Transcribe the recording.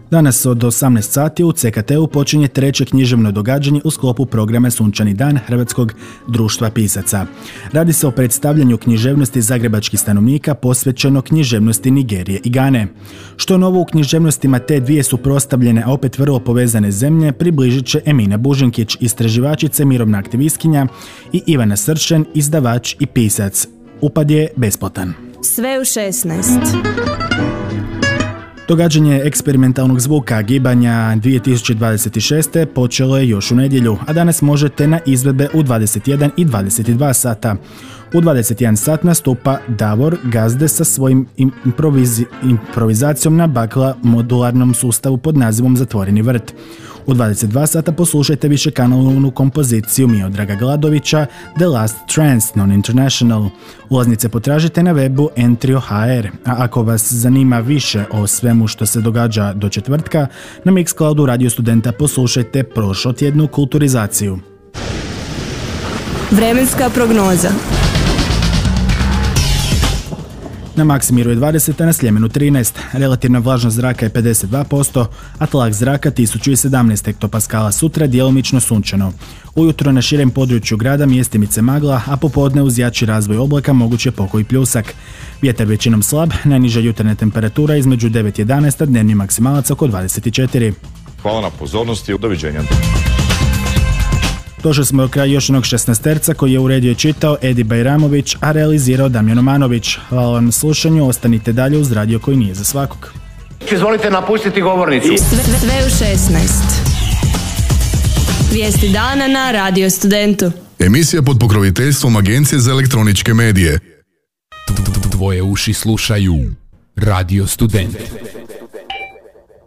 Danas od 18 sati u CKT-u počinje treće književno događanje u sklopu programa Sunčani dan Hrvatskog društva pisaca. Radi se o predstavljanju književnosti zagrebačkih stanovnika posvećeno književnosti Nigerije i Gane. Što novo u književnostima te dvije suprotstavljene, a opet vrlo povezane zemlje približit će Emina Bužinkić, istraživačica, mirovna aktivistkinja, i Ivana Sršen, izdavač i pisac. Upad je besplatan. Sve u 16. Događanje eksperimentalnog zvuka gibanja 2026. počelo je još u nedjelju, a danas možete na izvedbe u 21 i 22 sata. U 21 sat nastupa Davor Gazde sa svojim improvizacijom na bakla modularnom sustavu pod nazivom Zatvoreni vrt. U 22 sata poslušajte višekanalnu kompoziciju Miodraga Gladovića The Last Trance Non-International. Ulaznice potražite na webu Entrio.hr, a ako vas zanima više o svemu što se događa do četvrtka, na Mixcloudu Radio Studenta poslušajte prošlotjednu kulturizaciju. Vremenska prognoza. Na Maksimiru je 20, a na Sljemenu 13. Relativna vlažnost zraka je 52%, a tlak zraka 1017 hektopaskala. Sutra djelomično sunčano. Ujutro na širem području grada mjestimice magla, a popodne uz jači razvoj oblaka moguće pokoji pljusak. Vjetar većinom slab, najniža jutarnja temperatura između 9 i 11, a dnevni maksimalac oko 24. Hvala na pozornosti i doviđenja. Došli smo do kraja još jednog 16-terca koji je uredio i čitao Edi Bajramović, a realizirao Damjan Omanović. Hvala vam na slušanju, ostanite dalje uz radio koji nije za svakog. Izvolite napustiti govornicu. Sve u 16. Vijesti dana na Radio Studentu. Emisija pod pokroviteljstvom Agencije za elektroničke medije. Tvoje uši slušaju Radio Student.